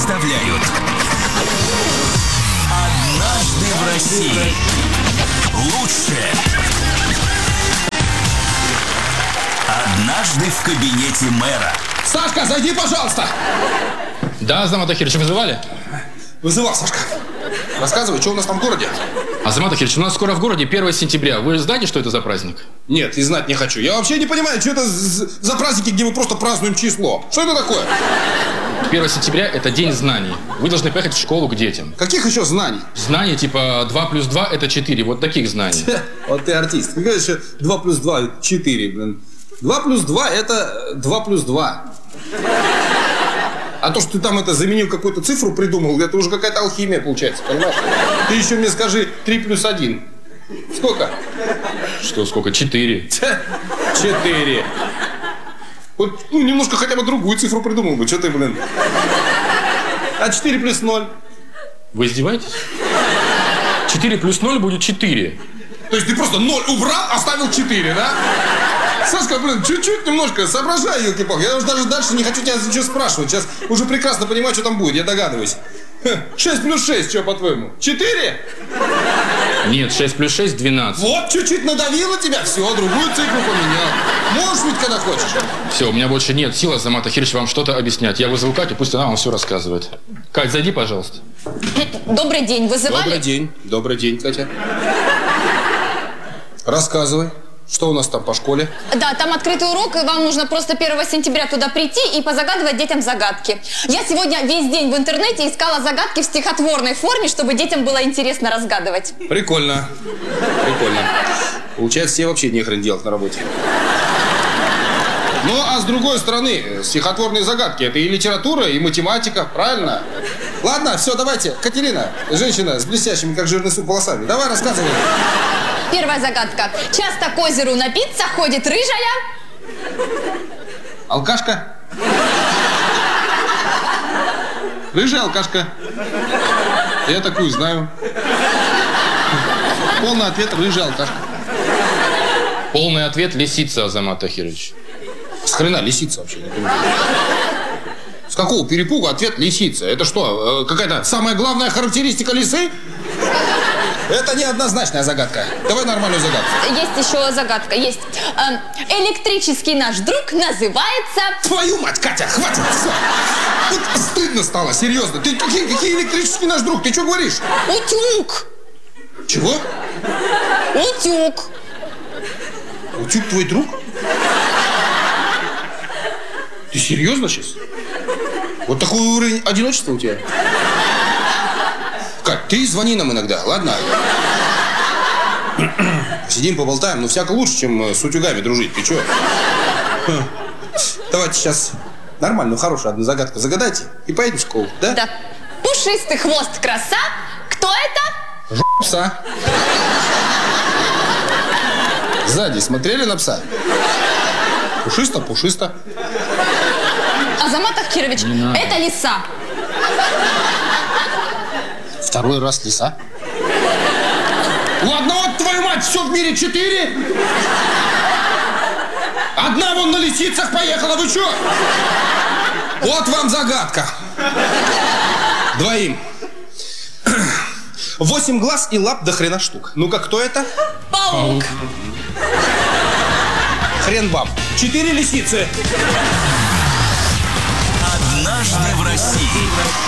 представляют «Однажды в России». Лучшее «Однажды в кабинете мэра». Сашка, зайди, пожалуйста. Да, Азамат Ахирович, вызывали? Вызывал, Сашка. Рассказывай, что у нас там в городе? Азамат Ахирович, у нас скоро в городе 1 сентября. Вы знаете, что это за праздник? Нет, и знать не хочу. Я вообще не понимаю, что это за праздники, где мы просто празднуем число. Что это такое? 1 сентября – это день знаний. Вы должны поехать в школу к детям. Каких еще знаний? Знания типа 2 плюс 2 – это 4. Вот таких знаний. Вот ты артист. Ты говоришь, 2 плюс 2 – 4, блин. 2 плюс 2 – это 2 плюс 2. А то, что ты там заменил какую-то цифру, придумал, это уже какая-то алхимия получается, понимаешь? Ты еще мне скажи 3 плюс 1. Сколько? Что, сколько? 4. 4. Вот, немножко хотя бы другую цифру придумал бы. Что ты, блин? А 4 плюс 0? Вы издеваетесь? 4 плюс 0 будет 4. То есть ты просто 0 убрал, оставил 4, да? Сашка, блин, чуть-чуть немножко соображай, елки-палки. Я уже даже дальше не хочу тебя ничего спрашивать. Сейчас уже прекрасно понимаю, что там будет, я догадываюсь. 6 плюс 6, что, по-твоему? 4? Нет, 6 плюс 6 – 12. Вот, чуть-чуть надавило тебя, все, другую цифру поменял. Можешь ведь, когда хочешь. Все, у меня больше нет сил, Азамат Ахирович, вам что-то объяснять. Я вызову Катю, пусть она вам все рассказывает. Кать, зайди, пожалуйста. Добрый день, вызывали? Добрый день, Катя. Рассказывай. Что у нас там по школе? Да, там открытый урок, и вам нужно просто 1 сентября туда прийти и позагадывать детям загадки. Я сегодня весь день в интернете искала загадки в стихотворной форме, чтобы детям было интересно разгадывать. Прикольно. Прикольно. Получается, тебе вообще нехрен делать на работе. Ну, а с другой стороны, стихотворные загадки – это и литература, и математика, правильно? Ладно, все, давайте. Катерина, женщина с блестящими, как жирный суп, волосами. Давай, рассказывай. Первая загадка. Часто к озеру напиться ходит рыжая. Алкашка? Рыжая алкашка. Я такую знаю. Полный ответ – рыжая алкашка. Полный ответ – лисица, Азамат Ахирович. С хрена лисица вообще? Не понимаю. С какого перепугу ответ лисица? Это что, какая-то самая главная характеристика лисы? Это неоднозначная загадка. Давай нормальную загадку. Есть еще загадка, есть. Электрический наш друг называется... Твою мать, Катя, хватит, все. Вот стыдно стало, серьезно. Ты какие электрический наш друг? Ты что говоришь? Утюг. Чего? Утюг. Утюг твой друг? Ты серьезно сейчас? Вот такой уровень одиночества у тебя? Кать, ты звони нам иногда, ладно? Сидим, поболтаем, но всяко лучше, чем с утюгами дружить. Ты чё? Давайте сейчас нормальную, хорошую одну загадку загадайте и поедем в школу, да? Да. Пушистый хвост краса. Кто это? Пса. Сзади смотрели на пса? Пушисто. Азамат Ахирович, это лиса. Второй раз лиса. Ладно, вот твою мать, все в мире 4. Одна вон на лисицах поехала, вы чё? Вот вам загадка. Двоим. 8 глаз и лап до хрена штук. Ну-ка, кто это? Паук. Хрен вам. 4 лисицы. «Однажды в России».